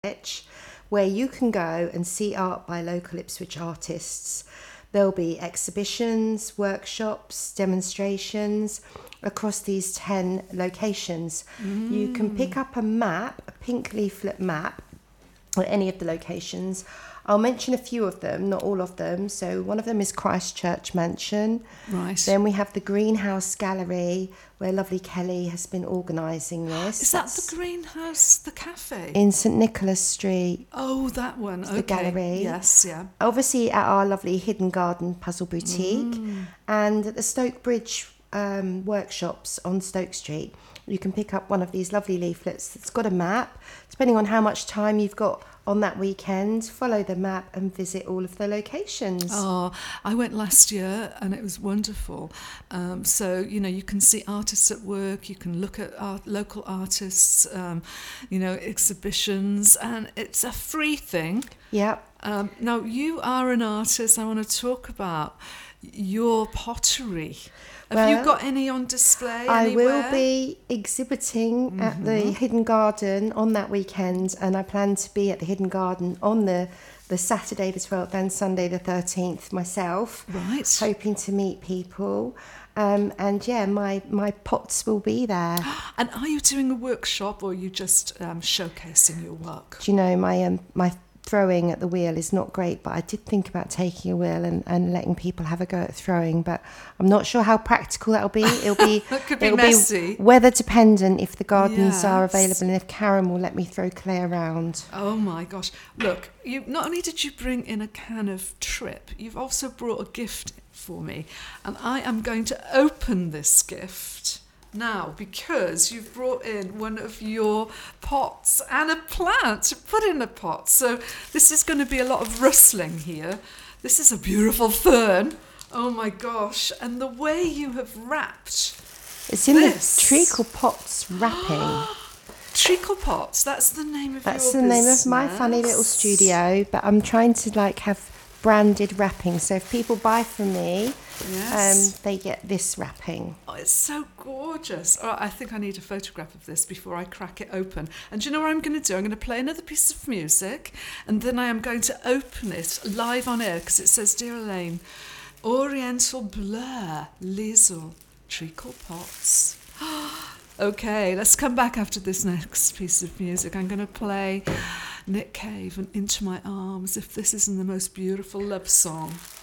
Ipswich, where you can go and see art by local Ipswich artists. There'll be exhibitions, workshops, demonstrations across these 10 locations. You can pick up a map, a pink leaflet map, at any of the locations. I'll mention a few of them, not all of them. So one of them is Christchurch Mansion. Right. Then we have the Greenhouse Gallery, where lovely Kelly has been organising this. Is that the Greenhouse, the cafe? In St Nicholas Street. Oh, that one. Okay. The gallery. Yes, yeah. Obviously at our lovely Hidden Garden Puzzle Boutique, and at the Stoke Bridge workshops on Stoke Street. You can pick up one of these lovely leaflets. It's got a map. Depending on how much time you've got on that weekend, follow the map and visit all of the locations. Oh, I went last year and it was wonderful. So, you can see artists at work, you can look at local artists, exhibitions, and it's a free thing. Yep. Now, you are an artist. I want to talk about your pottery. Have you got any on display I anywhere? will be exhibiting at the Hidden Garden on that weekend, and I plan to be at the Hidden Garden on the Saturday the 12th and Sunday the 13th myself. Right. Hoping to meet people. My pots will be there. And are you doing a workshop, or are you just showcasing your work? Do you know, my throwing at the wheel is not great, but I did think about taking a wheel and letting people have a go at throwing, but I'm not sure how practical that'll be. It'll be That could be it'll messy. be weather dependent if the gardens are Yes. available and if Karen will let me throw clay around. Oh my gosh. Look, you not only did you bring in a can of Trip, you've also brought a gift for me. And I am going to open this gift now because you've brought in one of your pots and a plant to put in a pot. So this is going to be a lot of rustling here. This is a beautiful fern. Oh my gosh. And the way you have wrapped It's in this. the treacle pots wrapping. Treacle Pots, that's the name of That's your the name business. of my funny little studio, but I'm trying to have branded wrapping. So if people buy from me, Yes. they get this wrapping. Oh, it's so gorgeous. All right, I think I need a photograph of this before I crack it open. And do you know what I'm going to do? I'm going to play another piece of music, and then I am going to open it live on air because it says, Dear Elaine, Oriental Blur, Liesl, Treacle Pots. Okay, let's come back after this next piece of music. I'm going to play Nick Cave and Into My Arms, if this isn't the most beautiful love song.